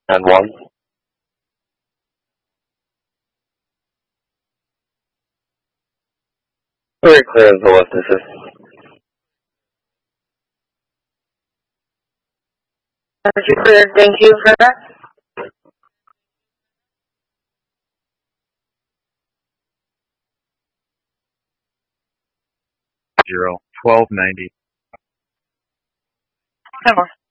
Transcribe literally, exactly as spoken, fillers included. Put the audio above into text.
And one. Very clear as the left assist. Very clear. Thank you for that. Zero twelve ninety. Ten more.